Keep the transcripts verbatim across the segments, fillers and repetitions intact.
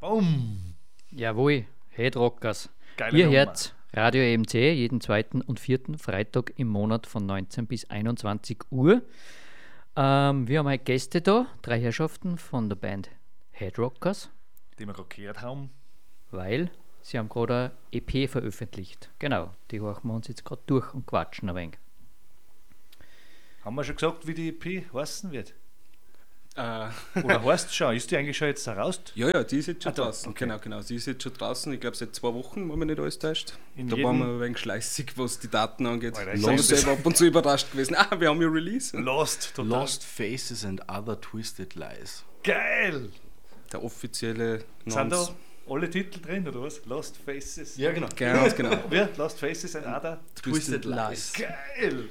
Boom! Jawohl, Headrockers. Geile Ihr Nummer. hört Radio E M C jeden zweiten und vierten Freitag im Monat von neunzehn bis einundzwanzig Uhr. Ähm, wir haben heute Gäste da, drei Herrschaften von der Band Headrockers, Die wir gerade gehört haben. weil sie haben gerade eine E P veröffentlicht. Genau, die horchen wir uns jetzt gerade durch und quatschen ein wenig. Haben wir schon gesagt, wie die E P heißen wird? Äh, Oder heißt es schon? Ist die eigentlich schon jetzt heraus? ja, ja, die ist jetzt schon Ah, da, draußen. okay. Genau, genau. Die ist jetzt schon draußen. Ich glaube, seit zwei Wochen, wenn man nicht alles täuscht. In Da jedem- waren wir ein wenig schleißig, was die Daten angeht. Alter, Ich ich bin sag das- selber ab und zu überrascht gewesen. Ah, wir haben ja Release. Lost, total. Lost Faces and Other Twisted Lies. Geil! Der offizielle Sind da Namens. alle Titel drin, oder was? Lost Faces. Ja, genau. Ganz genau. Wer? Lost Faces and Other? Twisted Lies. Geil!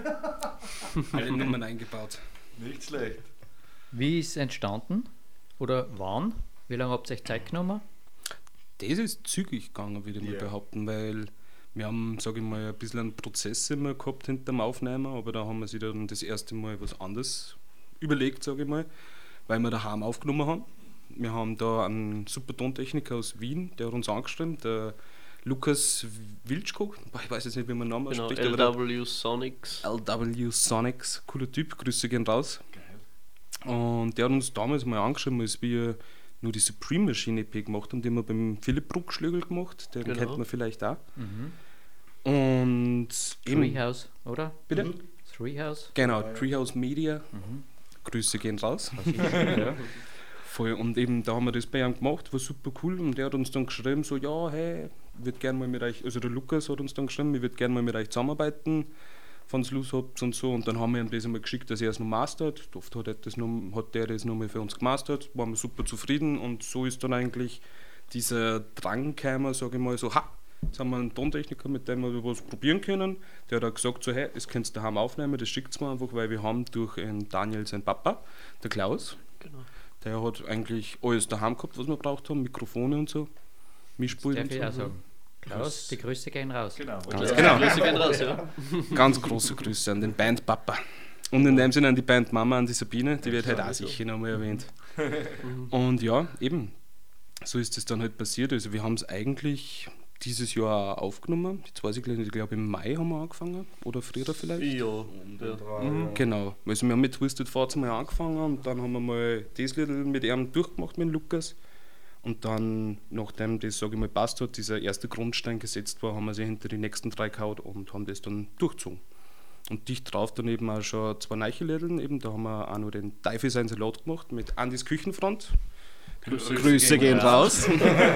Alle Nummern eingebaut. Nicht schlecht. Wie ist es entstanden? Oder wann? Wie lange habt ihr euch Zeit genommen? Das ist zügig gegangen, würde ich mal Ja. behaupten, weil wir haben, sage ich mal, ein bisschen einen Prozess immer gehabt hinter dem Aufnehmen, aber da haben wir sich dann das erste Mal was anderes überlegt, sage ich mal, weil wir daheim aufgenommen haben. Wir haben da einen super Tontechniker aus Wien, der hat uns angeschrieben, der Lukas Wilczko, ich weiß jetzt nicht, wie man den Namen Genau, ausspricht, L aber W Sonics. der L W Sonics, cooler Typ, Grüße gehen raus. Geil. Und der hat uns damals mal angeschrieben, als wir nur die Supreme Machine E P gemacht haben, die haben wir beim Philipp Bruckschlögel gemacht, den Genau. kennt man vielleicht auch. Mhm. Und eben, Treehouse, oder? bitte? Treehouse? Genau, Treehouse Media, Mhm. Grüße gehen raus. Ja. Voll. Und eben da haben wir das bei ihm gemacht, war super cool. Und der hat uns dann geschrieben, so, ja, hey, ich würde gerne mal mit euch, also der Lukas hat uns dann geschrieben, ich würde gerne mal mit euch zusammenarbeiten, wenn ihr Lust habt und so. Und dann haben wir ihm das einmal geschickt, dass er es noch mastert. Oft hat, er das noch, hat der das nochmal für uns gemastert, waren wir super zufrieden. Und so ist dann eigentlich dieser Drang gekommen, sage ich mal, so, ha, jetzt haben wir einen Tontechniker, mit dem wir was probieren können. Der hat auch gesagt, so, hey, das könnt ihr daheim aufnehmen, das schickt mir einfach, weil wir haben durch den Daniel, sein Papa, der Klaus, Genau. der hat eigentlich alles daheim gehabt, was wir braucht haben, Mikrofone und so, Mischpult Darf und ich auch so. sagen. Klaus, die Grüße gehen raus. Genau. Ganz genau. Grüße gehen raus, ja. Ganz große Grüße an den Bandpapa. Und in dem Sinne an die Bandmama, an die Sabine, die wird halt auch sicher nochmal erwähnt. Und ja, eben, so ist es dann halt passiert. Also wir haben es eigentlich dieses Jahr auch aufgenommen. Jetzt weiß ich gleich nicht, ich glaube im Mai haben wir angefangen oder früher vielleicht. Ja. ja. Mhm, genau, also wir haben mit Twisted Thoughts mal angefangen und dann haben wir mal das Lied mit ihm durchgemacht mit dem Lukas. Und dann, nachdem das, sage ich mal, passt hat, dieser erste Grundstein gesetzt war, haben wir sie hinter die nächsten drei gehauen und haben das dann durchgezogen. Und dicht drauf dann eben auch schon zwei neue Lieder, eben, da haben wir auch noch den Teufel sein Salat gemacht mit Andys Küchenfront. Grüße, Grüße gehen raus.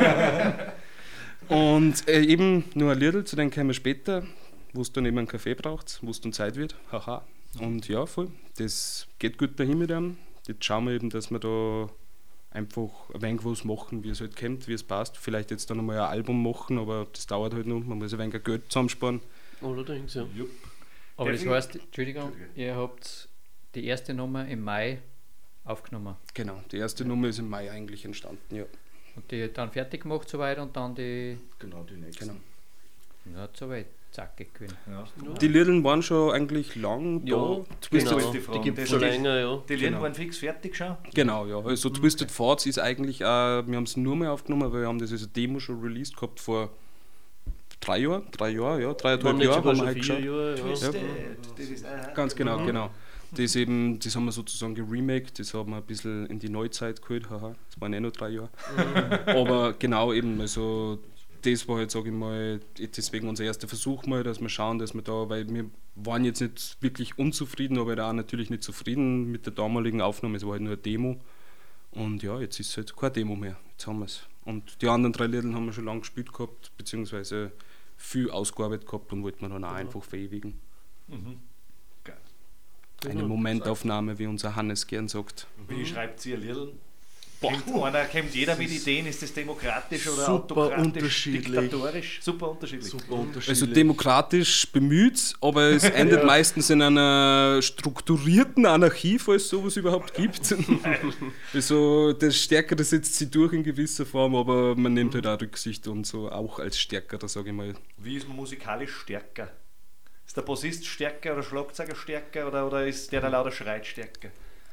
Und äh, eben nur ein Lied, zu dem kommen wir später, wo es dann eben einen Kaffee braucht, wo es dann Zeit wird. Haha. Und ja, voll, das geht gut dahin mit ihm. Jetzt schauen wir eben, dass wir da einfach ein wenig was machen, wie es halt kommt, wie es passt. Vielleicht jetzt dann einmal ein Album machen, aber das dauert halt noch. Man muss ein wenig Geld zusammensparen. Allerdings, ja. Jupp. Aber Darf das ich- heißt, Entschuldigung, ihr habt die erste Nummer im Mai aufgenommen Genau, die erste Nummer ist im Mai eigentlich entstanden, ja. und die dann fertig gemacht soweit und dann die, Genau, die nächste. Genau. ja, soweit, zackig gewesen. Ja. Die Lieder waren schon eigentlich lang Ja, da. Twisted genau. die Frage. Die gibt es Das schon ist- länger, ja. Die Lieder Genau. waren fix fertig schon. Genau, ja. Also Twisted Thoughts ist eigentlich auch, wir haben es nur mehr aufgenommen, weil wir haben das als Demo schon released gehabt vor drei Jahren, drei Jahre, ja, Waren dreieinhalb jetzt Jahre sogar haben wir schon halt vier geschaut. Jahre, ja. Twisted. Das ist, aha. Ganz genau, genau. Das, eben, das haben wir sozusagen geremaked, das haben wir ein bisschen in die Neuzeit geholt, haha, das waren eh noch drei Jahre. Aber genau eben, also das war halt, sage ich mal, deswegen unser erster Versuch mal, dass wir schauen, dass wir da, weil wir waren jetzt nicht wirklich unzufrieden, aber auch natürlich nicht zufrieden mit der damaligen Aufnahme, es war halt nur eine Demo. Und ja, jetzt ist es halt keine Demo mehr, jetzt haben wir es. Und die anderen drei Lieder haben wir schon lange gespielt gehabt, beziehungsweise viel ausgearbeitet gehabt und wollten wir dann auch einfach verewigen. Mhm. Geil. Eine Genau. Momentaufnahme, wie unser Hannes gern sagt. Wie schreibt sie ihr Liedl? Kommt, einer, kommt jeder mit Ideen, ist das demokratisch oder Super autokratisch, unterschiedlich. diktatorisch? Super unterschiedlich. Super unterschiedlich. Also demokratisch bemüht, aber es endet meistens in einer strukturierten Anarchie, falls es sowas überhaupt gibt. Also das Stärkere setzt sie durch in gewisser Form, aber man nimmt halt auch Rücksicht und so auch als Stärkerer, sage ich mal. Wie ist man musikalisch stärker? Ist der Bassist stärker oder Schlagzeuger stärker oder, oder ist der, der lauter schreit, stärker?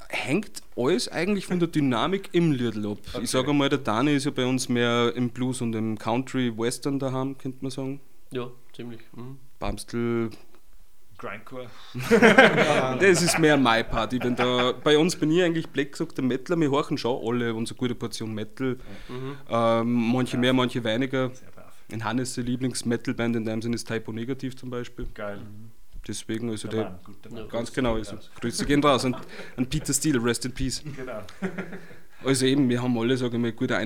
hängt alles eigentlich von der Dynamik im Liedl ab. Okay. Ich sage mal, der Dani ist ja bei uns mehr im Blues und im Country Western daheim, könnte man sagen. Ja, ziemlich. Mhm. Bamstel, Grindcore. das ist mehr mein Part. Ich bin da, bei uns bin ich eigentlich Black gesagt, der Metaler. Wir horchen schon alle unsere gute Portion Metal. Mhm. Ähm, manche mehr, manche weniger. Sehr brav. In Hannes' Lieblings-Metal-Band in dem Sinne ist Typo Negativ zum Beispiel. Geil. Deswegen, also Der der, Mann, gut, der Mann. Ja. ganz genau, also Grüße gehen raus. Und an Peter Steele, Rest in Peace. Genau. Also eben, wir haben alle, sage ich mal, gute